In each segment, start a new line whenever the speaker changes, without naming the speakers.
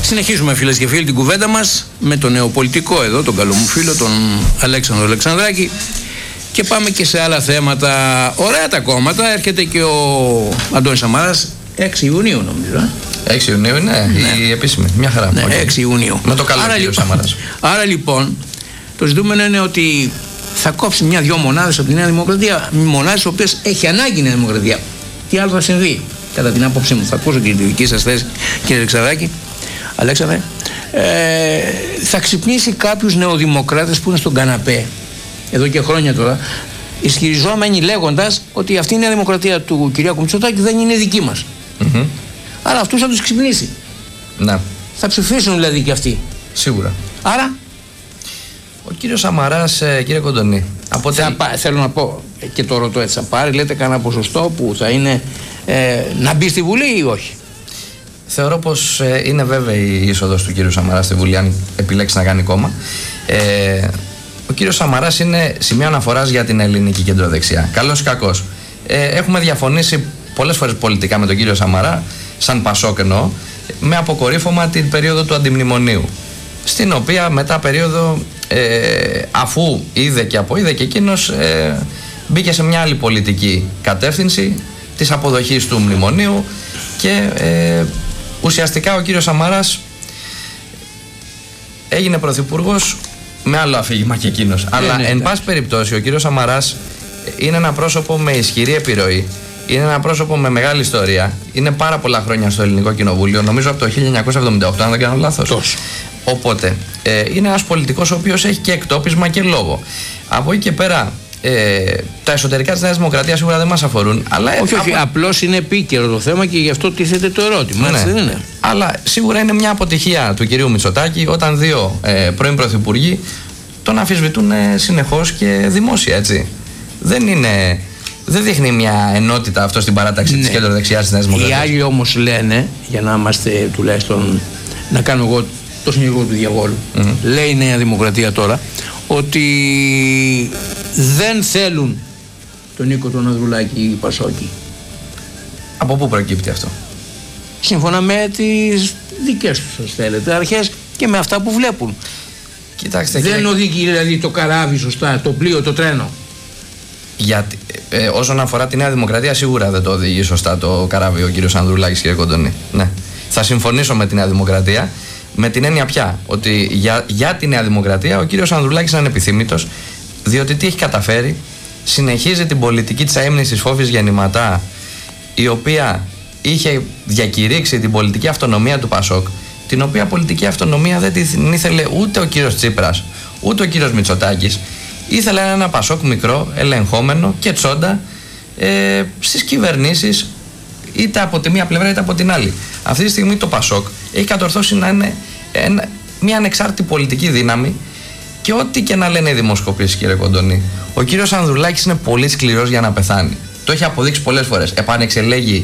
Συνεχίζουμε, φίλες και φίλοι, την κουβέντα μας με τον νεοπολιτικό εδώ, τον καλό μου φίλο, τον Αλέξανδρο Αλεξανδράκη, και πάμε και σε άλλα θέματα. Ωραία τα κόμματα. Έρχεται και ο Αντώνης Σαμαράς 6 Ιουνίου νομίζω.
6 Ιουνίου είναι η επίσημη. Μια χαρά.
Ναι, 6 Ιουνίου.
Με το καλό κύριο Σαμαράς.
Άρα λοιπόν το ζητούμενο είναι ότι θα κόψει μια-δυο μονάδες από τη Νέα Δημοκρατία, μονάδες οι οποίες έχει ανάγκη η Νέα Δημοκρατία. Τι άλλο θα συμβεί, κατά την άποψή μου? Θα ακούσω και τη δική σας θέση, κύριε Αλέξανδρε. Θα ξυπνήσει κάποιους νεοδημοκράτες που είναι στον καναπέ εδώ και χρόνια τώρα, ισχυριζόμενοι λέγοντας ότι αυτή η Νέα Δημοκρατία του Κυριάκου Μητσοτάκη δεν είναι δική μας. Άρα αυτούς θα τους ξυπνήσει.
Ναι.
Θα ψηφίσουν δηλαδή και αυτοί.
Σίγουρα.
Άρα
ο κύριος Σαμαράς, κύριε Κοντονή,
θέλω να πω και το ρωτώ έτσι, θα πάρει, λέτε, κανένα ποσοστό που θα είναι να μπει στη Βουλή ή όχι?
Θεωρώ πως είναι βέβαιη η είσοδος του κύριου Σαμαρά στη Βουλή, αν επιλέξει να κάνει κόμμα. Ο κύριος Σαμαράς είναι σημείο αναφοράς για την ελληνική κεντροδεξιά. Καλός ή κακός. Έχουμε διαφωνήσει πολλές φορές πολιτικά με τον κύριο Σαμαρά, σαν Πασόκ εννοώ, με αποκορύφωμα την περίοδο του αντιμνημονίου. Στην οποία μετά περίοδο, αφού είδε και αποείδε και εκείνος, μπήκε σε μια άλλη πολιτική κατεύθυνση της αποδοχής του μνημονίου και ουσιαστικά ο κύριος Σαμαράς έγινε πρωθυπουργός με άλλο αφήγημα και εκείνος. Αλλά εν πάση περιπτώσει ο κύριος Σαμαράς είναι ένα πρόσωπο με ισχυρή επιρροή, είναι ένα πρόσωπο με μεγάλη ιστορία, είναι πάρα πολλά χρόνια στο ελληνικό κοινοβούλιο, νομίζω από το 1978 αν δεν κάνω λάθος.
Τόσο.
Οπότε είναι ένας πολιτικός ο οποίος έχει και εκτόπισμα και λόγο. Από εκεί και πέρα τα εσωτερικά της Νέας Δημοκρατίας σίγουρα δεν μας αφορούν. Αλλά
όχι, απλώς είναι επίκαιρο το θέμα και γι' αυτό τίθεται το ερώτημα.
Ναι.
Έτσι δεν είναι?
Αλλά σίγουρα είναι μια αποτυχία του κυρίου Μητσοτάκη όταν δύο πρώην πρωθυπουργοί τον αμφισβητούν συνεχώς και δημόσια, έτσι. Δεν δείχνει μια ενότητα αυτό στην παράταξη της κεντροδεξιάς της Νέας Δημοκρατίας.
Οι άλλοι όμως λένε, για να είμαστε τουλάχιστον, να κάνω εγώ το συνεργό του διαβόλου, λέει η Νέα Δημοκρατία τώρα, ότι δεν θέλουν τον Νίκο τον Ανδρουλάκη οι Πασόκοι.
Από πού προκύπτει αυτό?
Σύμφωνα με τις δικές τους, ας θέλετε, αρχές και με αυτά που βλέπουν.
Κοιτάξτε,
δεν οδηγεί δηλαδή το καράβι σωστά, το πλοίο, το τρένο.
Γιατί όσον αφορά τη Νέα Δημοκρατία, σίγουρα δεν το οδηγεί σωστά το καράβι ο κύριος Ανδρουλάκης, κύριε Κοντονή. Ναι. Θα συμφωνήσω με τη Νέα Δημοκρατία, με την έννοια πια ότι για τη Νέα Δημοκρατία ο κύριος Ανδρουλάκης είναι ανεπιθύμητος, διότι τι έχει καταφέρει? Συνεχίζει την πολιτική της αείμνησης φόβης γεννηματά, η οποία είχε διακηρύξει την πολιτική αυτονομία του Πασόκ, την οποία πολιτική αυτονομία δεν την ήθελε ούτε ο κύριος Τσίπρας ούτε ο κύριος Μητσοτάκης. Ήθελε ένα Πασόκ μικρό, ελεγχόμενο και τσόντα στις κυβερνήσεις, είτε από τη μία πλευρά είτε από την άλλη. Αυτή τη στιγμή το Πασόκ έχει κατορθώσει να είναι μια ανεξάρτητη πολιτική δύναμη, και ό,τι και να λένε οι δημοσκοπήσεις, κύριε Κοντονή, ο κύριος Ανδρουλάκης είναι πολύ σκληρός για να πεθάνει. Το έχει αποδείξει πολλές φορές. Επανεξελέγει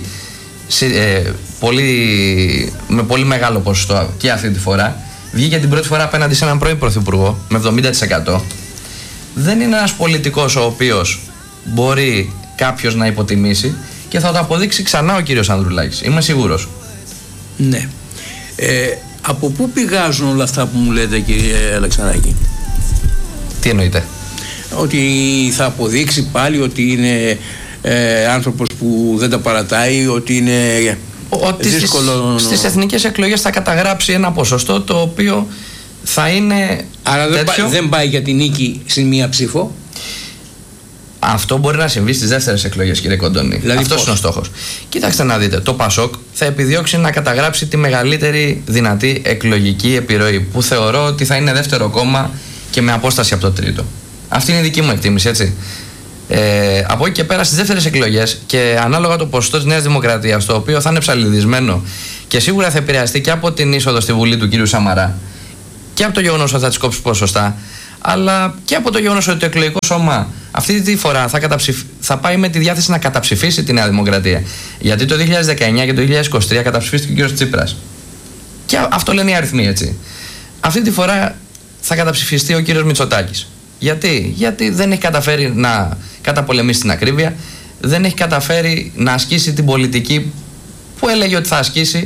με πολύ μεγάλο ποσοστό και αυτή τη φορά. Βγήκε την πρώτη φορά απέναντι σε έναν πρώην πρωθυπουργό με 70%. Δεν είναι ένας πολιτικός ο οποίος μπορεί κάποιος να υποτιμήσει, και θα το αποδείξει ξανά ο κύριος Ανδρουλάκης. Είμαι σίγουρος.
Ναι. Από πού πηγάζουν όλα αυτά που μου λέτε, κύριε Αλεξανδράκη?
Τι εννοείτε?
Ότι θα αποδείξει πάλι ότι είναι άνθρωπος που δεν τα παρατάει, ότι είναι δύσκολο.
Στις εθνικές εκλογές θα καταγράψει ένα ποσοστό το οποίο θα είναι.
Άρα δεν πάει για την νίκη στην μία ψήφο.
Αυτό μπορεί να συμβεί στις δεύτερες εκλογές, κύριε Κοντονή. Δηλαδή αυτός είναι ο στόχος. Κοιτάξτε να δείτε, το Πασόκ θα επιδιώξει να καταγράψει τη μεγαλύτερη δυνατή εκλογική επιρροή, που θεωρώ ότι θα είναι δεύτερο κόμμα και με απόσταση από το τρίτο. Αυτή είναι η δική μου εκτίμηση, έτσι. Από εκεί και πέρα στις δεύτερες εκλογές, και ανάλογα το ποσοστό της Νέας Δημοκρατίας, το οποίο θα είναι ψαλιδισμένο και σίγουρα θα επηρεαστεί και από την είσοδο στη Βουλή του κύριου Σαμαρά, και από το γεγονός ότι θα της κόψει ποσοστά, αλλά και από το γεγονός ότι το εκλογικό σώμα αυτή τη φορά θα πάει με τη διάθεση να καταψηφίσει τη Νέα Δημοκρατία. Γιατί το 2019 και το 2023 καταψηφίστηκε ο κύριος Τσίπρας. Και αυτό λένε οι αριθμοί, έτσι. Αυτή τη φορά θα καταψηφιστεί ο κύριος Μητσοτάκης. Γιατί δεν έχει καταφέρει να καταπολεμήσει την ακρίβεια, δεν έχει καταφέρει να ασκήσει την πολιτική που έλεγε ότι θα ασκήσει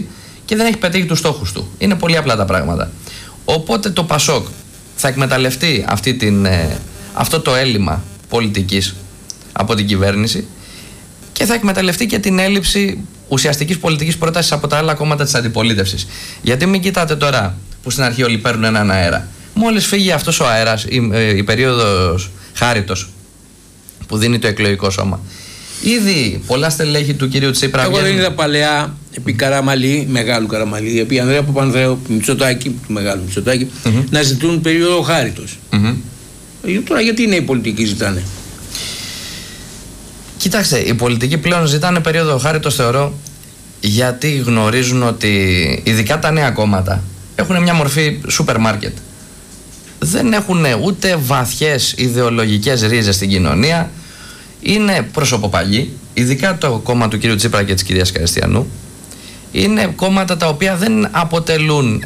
και δεν έχει πετύχει τους στόχους του. Είναι πολύ απλά τα πράγματα. Οπότε το ΠΑΣΟΚ θα εκμεταλλευτεί αυτό το έλλειμμα πολιτικής από την κυβέρνηση και θα εκμεταλλευτεί και την έλλειψη ουσιαστικής πολιτικής πρότασης από τα άλλα κόμματα της αντιπολίτευσης. Γιατί μην κοιτάτε τώρα που στην αρχή όλοι παίρνουν έναν αέρα. Μόλις φύγει αυτός ο αέρας, η περίοδος χάριτος που δίνει το εκλογικό σώμα, ήδη πολλά στελέχη του κυρίου Τσίπρα.
Εγώ δεν είδα παλαιά επί Καραμαλή, μεγάλου Καραμαλή, επί Ανδρέα Παπανδρέου, Μητσοτάκη, του μεγάλου Μητσοτάκη, να ζητούν περίοδο χάριτος. Τώρα γιατί οι νέοι πολιτικοί ζητάνε?
Κοιτάξτε, οι πολιτικοί πλέον ζητάνε περίοδο χάριτος, θεωρώ, γιατί γνωρίζουν ότι ειδικά τα νέα κόμματα έχουν μια μορφή σούπερ μάρκετ. Δεν έχουν ούτε βαθιές ιδεολογικές ρίζες στην κοινωνία, είναι προσωποπαγοί, ειδικά το κόμμα του κύριου Τσίπρα και της κυρίας Καριστιανού. Είναι κόμματα τα οποία δεν αποτελούν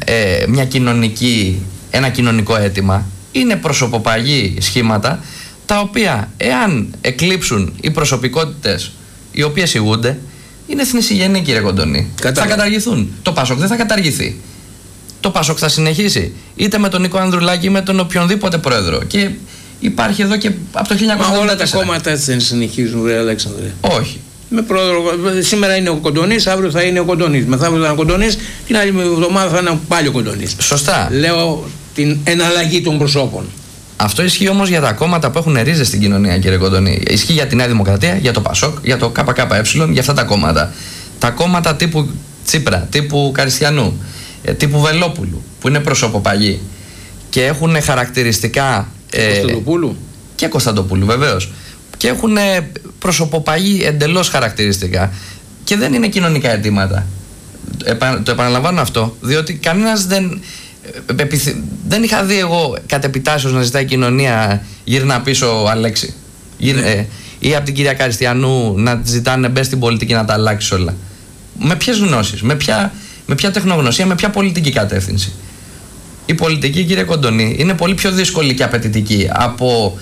ένα κοινωνικό αίτημα, είναι προσωποπαγοί σχήματα, τα οποία εάν εκλείψουν οι προσωπικότητες οι οποίες ηγούνται, είναι θνησιγενή, κύριε Κοντονή. Θα καταργηθούν. Το ΠΑΣΟΚ δεν θα καταργηθεί. Το ΠΑΣΟΚ θα συνεχίσει είτε με τον Νίκο Ανδρουλάκη είτε με τον οποιονδήποτε πρόεδρο. Και υπάρχει εδώ και από το 1994.
Μα όλα τα κόμματα έτσι δεν συνεχίζουν, ρε Αλέξανδρε?
Όχι.
Με πρόεδρο, σήμερα είναι ο Κοντονής, αύριο θα είναι ο Κοντονής. Μεθαύριο θα είναι ο Κοντονής, την άλλη εβδομάδα θα είναι πάλι ο Κοντονής.
Σωστά.
Λέω την εναλλαγή των προσώπων.
Αυτό ισχύει όμως για τα κόμματα που έχουν ρίζες στην κοινωνία, κύριε Κοντονή. Ισχύει για τη Νέα Δημοκρατία, για το ΠΑΣΟΚ, για το ΚΚΕ, για αυτά τα κόμματα. Τα κόμματα τύπου Τσίπρα, τύπου Καριστιανού, τύπου Βελόπουλου, που είναι προσωποπαγοί και έχουν χαρακτηριστικά.
Κωνσταντοπούλου.
Και Κωνσταντοπούλου, βεβαίως. Και έχουν προσωποπαγοί εντελώς χαρακτηριστικά. Και δεν είναι κοινωνικά αιτήματα. Το επαναλαμβάνω αυτό, διότι κανένας δεν είχα δει εγώ κατ' επιτάσεως να ζητάει κοινωνία γύρνα πίσω Αλέξη. Ή από την κυρία Καριστιανού να ζητάνε μπες στην πολιτική να τα αλλάξει όλα. Με ποιες γνώσεις, με ποια τεχνογνωσία, με ποια πολιτική κατεύθυνση? Η πολιτική, κύριε Κοντονή, είναι πολύ πιο δύσκολη και απαιτητική από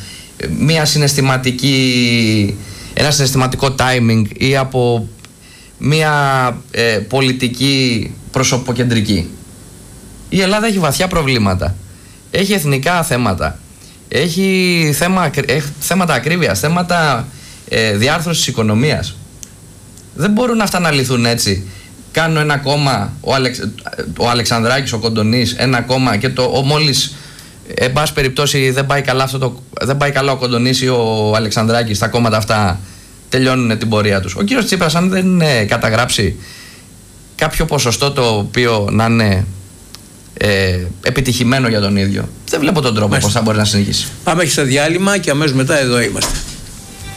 ένα συναισθηματικό timing ή από μια πολιτική προσωποκεντρική. Η Ελλάδα έχει βαθιά προβλήματα. Έχει εθνικά θέματα. Έχει θέματα ακρίβειας, θέματα διάρθρωσης οικονομίας. Δεν μπορούν αυτά να λυθούν έτσι. Κάνω ένα κόμμα, ο Αλεξανδράκης, ο Κοντονής, ένα κόμμα και μόλις εν πάση περιπτώσει δεν πάει καλά ο Κοντονής ή ο Αλεξανδράκης, τα κόμματα αυτά τελειώνουν την πορεία τους. Ο κύριος Τσίπρας, αν δεν καταγράψει κάποιο ποσοστό το οποίο να είναι επιτυχημένο για τον ίδιο, δεν βλέπω τον τρόπο πώς θα μπορεί να συνεχίσει.
Πάμε σε διάλειμμα και αμέσως μετά εδώ είμαστε.